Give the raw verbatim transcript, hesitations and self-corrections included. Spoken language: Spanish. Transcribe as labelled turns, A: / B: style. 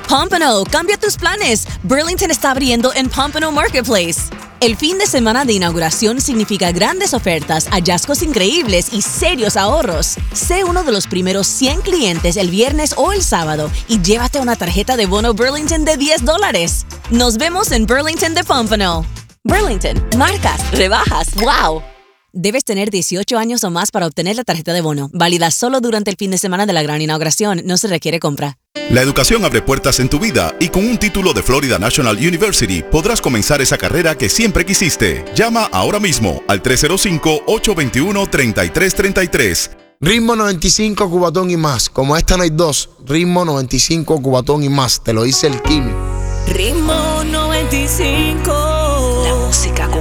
A: Pompano, cambia tus planes. Burlington está abriendo en Pompano Marketplace. El fin de semana de inauguración significa grandes ofertas, hallazgos increíbles y serios ahorros. Sé uno de los primeros cien clientes el viernes o el sábado y llévate una tarjeta de bono Burlington de diez dólares. Nos vemos en Burlington de Pompano. Burlington, marcas, rebajas, wow. Debes tener dieciocho años o más para obtener la tarjeta de bono. Válida solo durante el fin de semana de la gran inauguración. No se requiere compra.
B: La educación abre puertas en tu vida y con un título de Florida National University podrás comenzar esa carrera que siempre quisiste. Llama ahora mismo al tres cero cinco, ocho dos uno, tres tres tres tres.
C: Ritmo noventa y cinco, Cubatón y más. Como esta no hay dos. Ritmo noventa y cinco, Cubatón y más. Te lo dice el Kimi.
D: Ritmo noventa y cinco. La música